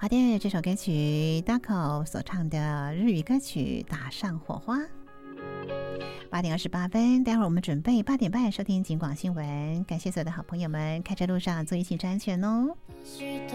好的，这首歌曲 Dako 所唱的日语歌曲《打上火花》。8:28，待会儿我们准备8点半收听警广新闻。感谢所有的好朋友们，开车路上注意行车安全哦。